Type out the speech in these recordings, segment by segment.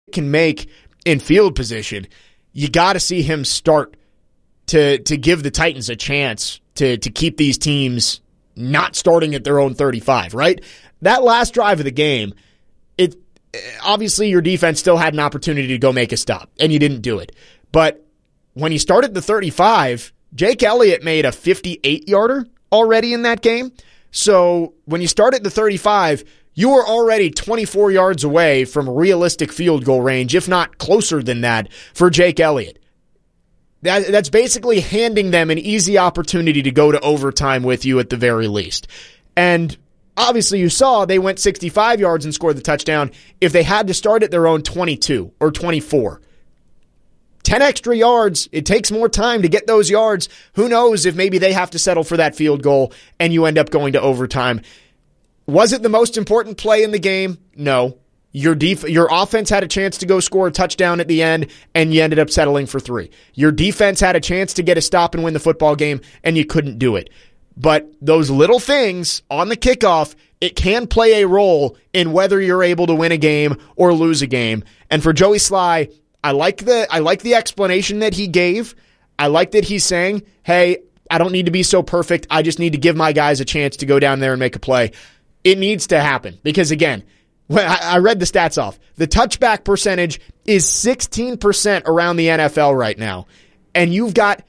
can make in field position, you got to see him start to give the Titans a chance to keep these teams not starting at their own 35, right? That last drive of the game, obviously your defense still had an opportunity to go make a stop, and you didn't do it. But when you start at the 35, Jake Elliott made a 58-yarder already in that game. So when you start at the 35, you were already 24 yards away from realistic field goal range, if not closer than that, for Jake Elliott. That's basically handing them an easy opportunity to go to overtime with you at the very least. And obviously you saw they went 65 yards and scored the touchdown if they had to start at their own 22 or 24. 10 extra yards, it takes more time to get those yards. Who knows if maybe they have to settle for that field goal and you end up going to overtime. Was it the most important play in the game? No. Your offense had a chance to go score a touchdown at the end, and you ended up settling for 3. Your defense had a chance to get a stop and win the football game, and you couldn't do it. But those little things on the kickoff, it can play a role in whether you're able to win a game or lose a game. And for Joey Sly, I like the explanation that he gave. I like that he's saying, hey, I don't need to be so perfect. I just need to give my guys a chance to go down there and make a play. It needs to happen because, again, I read the stats off. The touchback percentage is 16% around the NFL right now. And you've got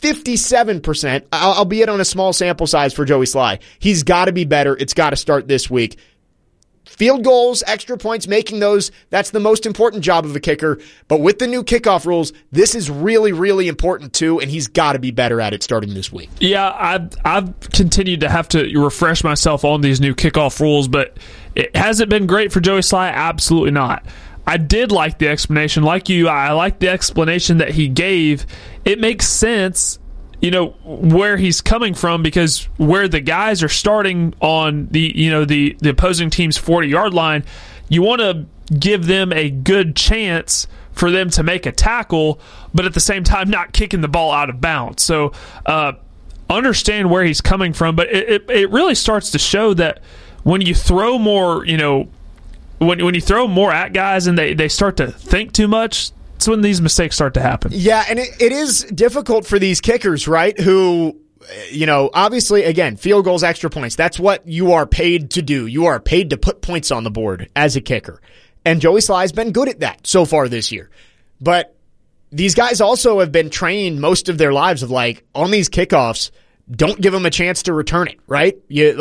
57%, albeit on a small sample size for Joey Sly. He's got to be better. It's got to start this week. Field goals, extra points, making those, that's the most important job of a kicker. But with the new kickoff rules, this is really, really important too, and he's got to be better at it starting this week. Yeah, I've continued to have to refresh myself on these new kickoff rules, but has it been great for Joey Sly? Absolutely not. I did like the explanation. Like you, I like the explanation that he gave. It makes sense, where he's coming from, because where the guys are starting on the opposing team's 40-yard line, you want to give them a good chance for them to make a tackle, but at the same time not kicking the ball out of bounds. So understand where he's coming from, but it really starts to show that when you throw more, when you throw more at guys and they start to think too much, that's when these mistakes start to happen. Yeah, and it is difficult for these kickers, right, who, obviously, again, field goals, extra points. That's what you are paid to do. You are paid to put points on the board as a kicker. And Joey Sly's been good at that so far this year. But these guys also have been trained most of their lives of, on these kickoffs, don't give them a chance to return it, right?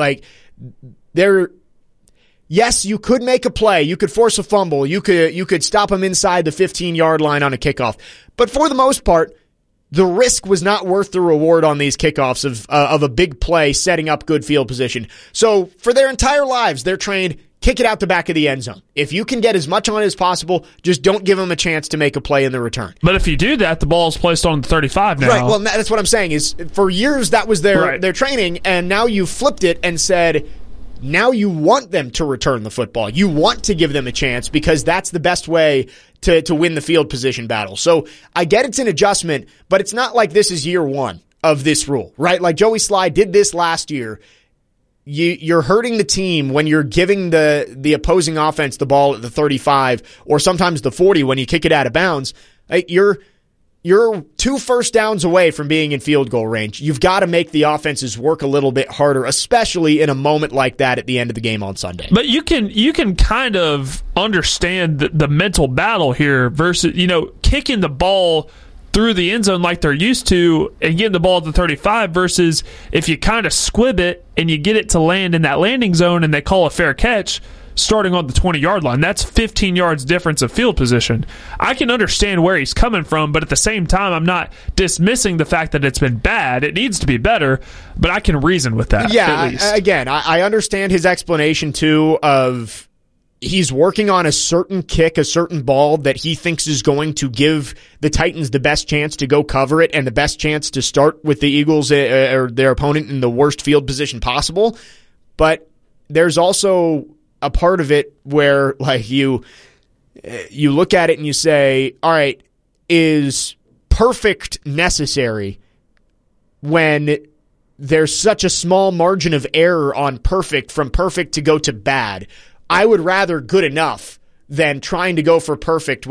Yes, you could make a play. You could force a fumble. You could stop them inside the 15-yard line on a kickoff. But for the most part, the risk was not worth the reward on these kickoffs of a big play setting up good field position. So for their entire lives, they're trained, kick it out the back of the end zone. If you can get as much on it as possible, just don't give them a chance to make a play in the return. But if you do that, the ball is placed on the 35 now. Right, well, that's what I'm saying is for years that was their training, and now you flipped it and said, now you want them to return the football. You want to give them a chance because that's the best way to win the field position battle. So I get it's an adjustment, but it's not like this is year one of this rule, right? Like Joey Sly did this last year. You're hurting the team when you're giving the opposing offense the ball at the 35 or sometimes the 40 when you kick it out of bounds. You're 2 first downs away from being in field goal range. You've got to make the offenses work a little bit harder, especially in a moment like that at the end of the game on Sunday. But you can kind of understand the mental battle here versus, kicking the ball through the end zone like they're used to and getting the ball at the 35 versus if you kind of squib it and you get it to land in that landing zone and they call a fair catch starting on the 20-yard line. That's 15 yards difference of field position. I can understand where he's coming from, but at the same time, I'm not dismissing the fact that it's been bad. It needs to be better, but I can reason with that. Yeah, at least. Again, I understand his explanation, too, of he's working on a certain kick, a certain ball that he thinks is going to give the Titans the best chance to go cover it and the best chance to start with the Eagles or their opponent in the worst field position possible. But there's also a part of it where you look at it and you say, all right, is perfect necessary when there's such a small margin of error on perfect from perfect to go to bad? I would rather good enough than trying to go for perfect